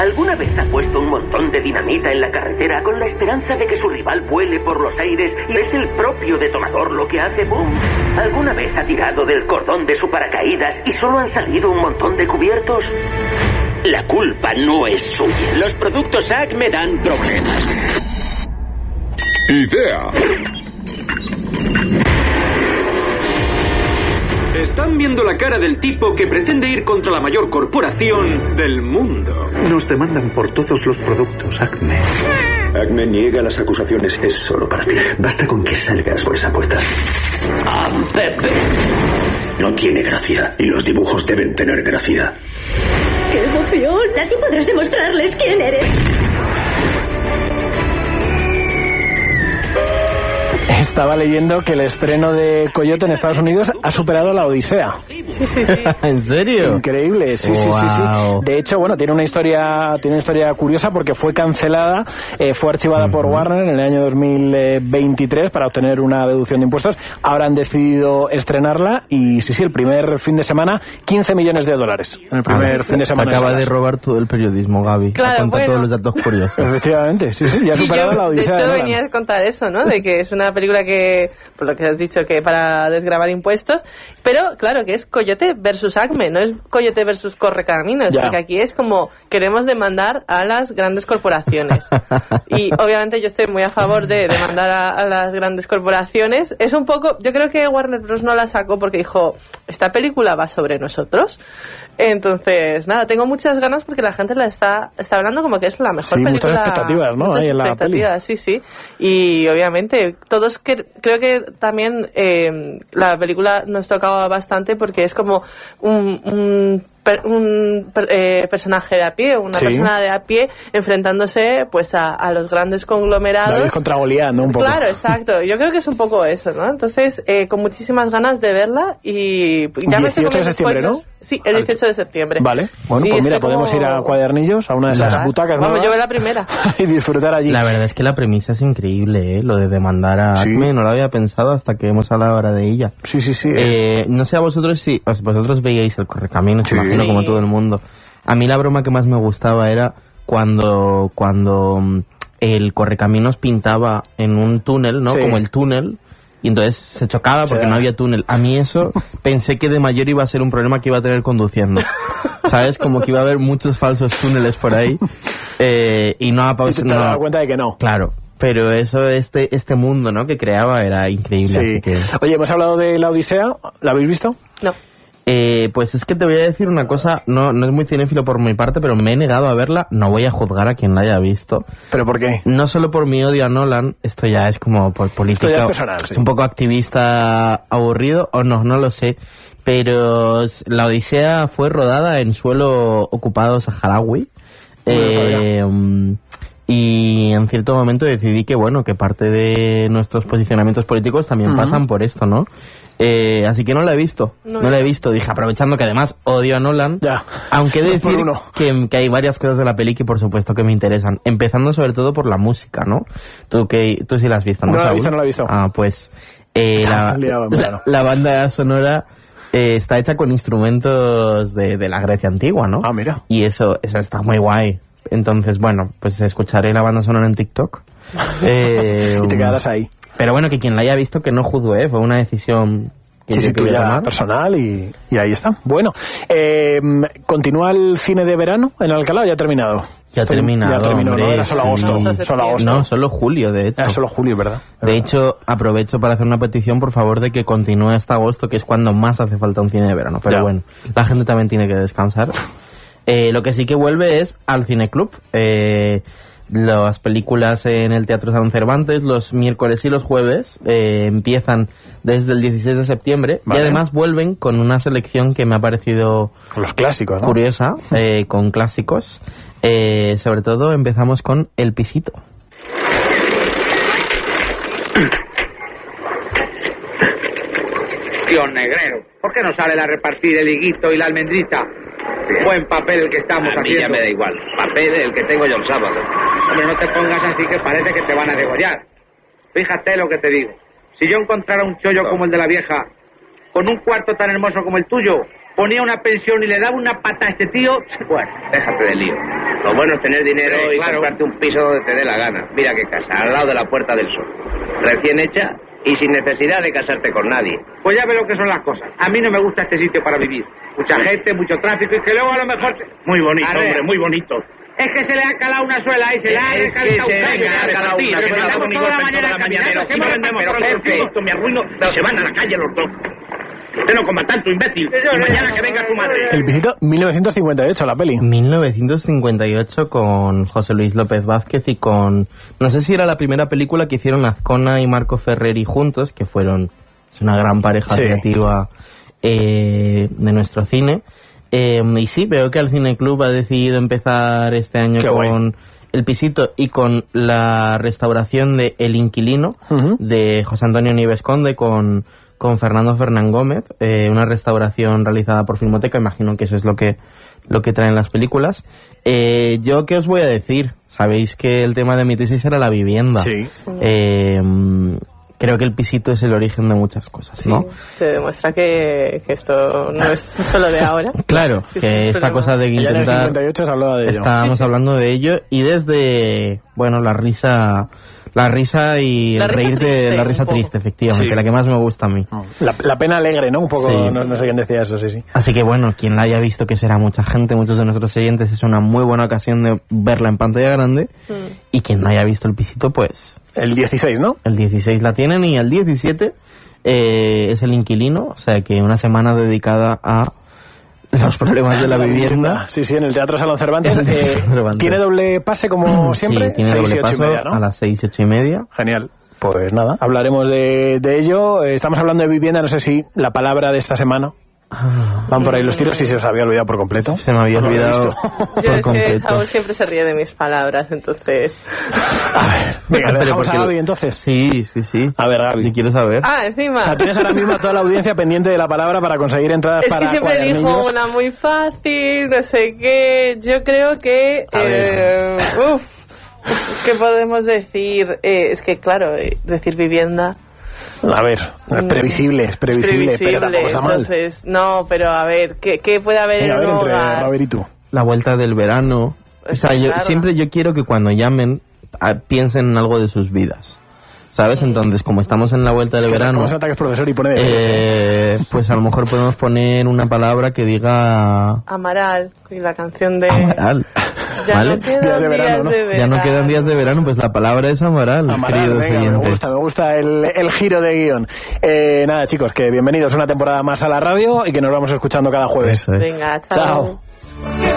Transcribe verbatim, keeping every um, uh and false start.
¿Alguna vez ha puesto un montón de dinamita en la carretera con la esperanza de que su rival vuele por los aires y es el propio detonador lo que hace boom? ¿Alguna vez ha tirado del cordón de su paracaídas y solo han salido un montón de cubiertos? La culpa no es suya. Los productos Acme dan problemas. Idea. Están viendo la cara del tipo que pretende ir contra la mayor corporación del mundo. Nos demandan por todos los productos Acme. Acme niega las acusaciones. Es solo para ti. Basta con que salgas por esa puerta. Ah, Pepe. No tiene gracia y los dibujos deben tener gracia. ¡Qué emoción! Así podrás demostrarles quién eres. Estaba leyendo que el estreno de Coyote en Estados Unidos ha superado La Odisea. Sí, sí, sí. ¿En serio? Increíble, sí, wow. sí, sí, sí. De hecho, bueno, tiene una historia, tiene una historia curiosa porque fue cancelada, eh, fue archivada uh-huh. por Warner en el año dos mil veintitrés para obtener una deducción de impuestos. Ahora han decidido estrenarla y sí, sí, el primer fin de semana, quince millones de dólares. En el primer ah, fin de semana. Acaba de robar todo el periodismo, Gaby. Claro, Cuenta bueno. todos los datos curiosos. Efectivamente, sí, sí, ya ha sí, superado yo, La Odisea. De hecho, de venía a contar eso, ¿no? De que es una película que, por lo que has dicho, que para desgravar impuestos, pero claro que es Coyote versus Acme, no es Coyote versus Correcaminos, ya. Porque aquí es como queremos demandar a las grandes corporaciones. Y obviamente yo estoy muy a favor de demandar a, a las grandes corporaciones. Es un poco, yo creo que Warner Bros. No la sacó porque dijo, esta película va sobre nosotros. Entonces, nada, tengo muchas ganas porque la gente la está, está hablando como que es la mejor sí, película. Muchas expectativas, ¿no? Muchas Ahí en la expectativas, peli. sí, sí. Y obviamente, todos que, creo que también eh, la película nos tocaba bastante porque es como un, un Per, un per, eh, personaje de a pie, una sí. persona de a pie enfrentándose pues a, a los grandes conglomerados. David contra Goliat, ¿no? Un poco. Claro, exacto. Yo creo que es un poco eso, ¿no? Entonces, eh, con muchísimas ganas de verla y ya me estoy dieciocho de septiembre, spoilers. ¿no? Sí, el dieciocho de septiembre. Vale. Bueno, y pues mira, podemos como... ir a Cuadernillos, a una de esas ¿verdad? butacas Vamos, nuevas, yo voy la primera. y disfrutar allí. La verdad es que la premisa es increíble, ¿eh? Lo de demandar a sí. Acme, no lo había pensado hasta que hemos hablado ahora de ella. Sí, sí, sí. Eh, es... No sé a vosotros si vosotros veíais El Correcaminos, sí. imagino, sí. como todo el mundo. A mí la broma que más me gustaba era cuando cuando el Correcaminos pintaba en un túnel, ¿no? Sí. Como el túnel, y entonces se chocaba porque sí. no había túnel. A mí eso pensé que de mayor iba a ser un problema que iba a tener conduciendo. ¿Sabes? Como que iba a haber muchos falsos túneles por ahí. Eh, y no ha pasado. Y te has dado cuenta de que no. Claro. Pero eso, este este mundo, ¿no? Que creaba era increíble. Sí. Así que... Oye, hemos hablado de La Odisea. ¿La habéis visto? No. Eh, pues es que te voy a decir una cosa, no, no es muy cinéfilo por mi parte, pero me he negado a verla, no voy a juzgar a quien la haya visto. ¿Pero por qué? No solo por mi odio a Nolan, esto ya es como por política, esto ya es personal, sí. Es un poco activista aburrido, o no, no lo sé, pero La Odisea fue rodada en suelo ocupado saharaui. Eh, y en cierto momento decidí que bueno, que parte de nuestros posicionamientos políticos también uh-huh. pasan por esto, ¿no? Eh, así que no la he visto, no, no la he visto. Dije, aprovechando que además odio a Nolan, ya. aunque he de decir que, que hay varias cosas de la peli que por supuesto que me interesan, empezando sobre todo por la música, ¿no? Tú que tú sí la has visto, ¿no? No la he visto, no la he visto. Ah, pues eh, la, liado, la, la banda sonora eh, está hecha con instrumentos de, de la Grecia antigua, ¿no? Ah, mira. Y eso, eso está muy guay. Entonces, bueno, pues escucharé la banda sonora en TikTok. eh, y te quedarás ahí. Pero bueno, que quien la haya visto que no juzgue, ¿eh? Fue una decisión que sí, sí, tuya personal y, y ahí está. Bueno, eh, ¿continúa el cine de verano en Alcalá o ya ha terminado? Ya ha terminado, ya terminó, hombre, ¿no? Era solo sí. agosto. No, solo agosto. No, solo julio, de hecho. Era solo julio, ¿verdad? De ¿verdad? hecho, aprovecho para hacer una petición, por favor, de que continúe hasta agosto, que es cuando más hace falta un cine de verano. Pero ya. Bueno, la gente también tiene que descansar. Eh, lo que sí que vuelve es al cineclub. Eh... Las películas en el Teatro San Cervantes los miércoles y los jueves eh, empiezan desde el dieciséis de septiembre, vale. Y además vuelven con una selección que me ha parecido los clásicos, ¿no? curiosa, eh, con clásicos. Eh, sobre todo empezamos con El Pisito. Tío Negrero, ¿por qué no sale a repartir el higuito y la almendrita? Bien. Buen papel el que estamos a mí haciendo. Ya me da igual, papel el que tengo yo el sábado. Hombre, no te pongas así que parece que te van a degollar. Fíjate lo que te digo. Si yo encontrara un chollo como el de la vieja, con un cuarto tan hermoso como el tuyo, ponía una pensión y le daba una pata a este tío. Bueno, déjate de lío. Lo bueno es tener dinero sí, y claro. comprarte un piso donde te dé la gana. Mira qué casa, al lado de la Puerta del Sol. Recién hecha y sin necesidad de casarte con nadie. Pues ya ve lo que son las cosas. A mí no me gusta este sitio para vivir. Mucha gente, mucho tráfico y que luego a lo mejor... Te... Muy bonito, hombre, muy bonito. Es que se le ha calado una suela y se le ha recalentado un callo. Se le ha calado una suela. Toda la mañana caminando. Aquí no vendemos todos los productos, me arruino y se van a la calle los dos. Usted no coma tanto, imbécil. Y mañana que venga tu madre. El Pisito, mil novecientos cincuenta y ocho, la peli. mil novecientos cincuenta y ocho con José Luis López Vázquez y con... No sé si era la primera película que hicieron Azcona y Marco Ferreri juntos, que fueron... Es una gran pareja sí. creativa eh, de nuestro cine. Eh, y sí, veo que el Cineclub ha decidido empezar este año Qué con guay. El Pisito y con la restauración de El Inquilino, uh-huh. de José Antonio Nieves Conde con, con Fernando Fernán Gómez, eh, una restauración realizada por Filmoteca, imagino que eso es lo que, lo que traen las películas. Eh, yo, ¿qué os voy a decir? Sabéis que el tema de mi tesis era la vivienda. Sí. Eh, Creo que El Pisito es el origen de muchas cosas, ¿no? Sí, se demuestra que, que esto no es solo de ahora. Claro, que esta cosa de intentar... Ya en el cincuenta y ocho se hablaba de ello. Estábamos sí, sí. hablando de ello y desde, bueno, la risa... La risa y la el risa reír triste, de la risa triste, efectivamente, sí. la que más me gusta a mí. La, la pena alegre, ¿no? Un poco, sí. no, no sé quién decía eso, sí, sí. Así que bueno, quien la haya visto, que será mucha gente, muchos de nuestros oyentes, es una muy buena ocasión de verla en pantalla grande. Mm. Y quien no haya visto El Pisito, pues... El dieciséis, ¿no? El dieciséis la tienen y el diecisiete eh, es El Inquilino, o sea que una semana dedicada a los problemas de la vivienda. Sí, sí, en el Teatro Salón Cervantes. El Eh, Cervantes. ¿Tiene doble pase como siempre? Sí, tiene seis doble y ocho paso y media, ¿no? a las seis y ocho y media. Genial. Pues nada, hablaremos de, de ello. Estamos hablando de vivienda, no sé si la palabra de esta semana... Van por ahí los tiros y se os había olvidado por completo. Se me había no olvidado por Yo es completo. Que Saúl siempre se ríe de mis palabras, entonces... A ver, venga, ¿le dejamos a Gaby entonces? Sí, sí, sí. A ver, Gaby. Si quiero saber. Ah, encima. O sea, tienes ahora mismo a toda la audiencia pendiente de la palabra para conseguir entradas es para que siempre elijo una muy fácil, no sé qué. Yo creo que... Eh, uf, ¿qué podemos decir? Eh, es que, claro, eh, decir vivienda... A ver, es previsible, es previsible, previsible pero tampoco está mal. Entonces, no, pero a ver, ¿qué, qué puede haber Venga, en un a ver, entre hogar? Robert y tú. La vuelta del verano. O sea, yo, siempre yo quiero que cuando llamen a, piensen en algo de sus vidas. ¿Sabes? Sí. Entonces, como estamos en la vuelta del es que verano... Como se nota que es profesor y pone de eh, pues a lo mejor podemos poner una palabra que diga... Amaral, y la canción de... Amaral. Ya ¿vale? no quedan días de verano, días ¿no? de verano. Ya no quedan días de verano, pues la palabra es amaral, Amaral, queridos venga, oyentes. me gusta, me gusta el, el giro de guión. Eh, nada, chicos, que bienvenidos una temporada más a la radio y que nos vamos escuchando cada jueves. Eso es. Venga, chao. Chao.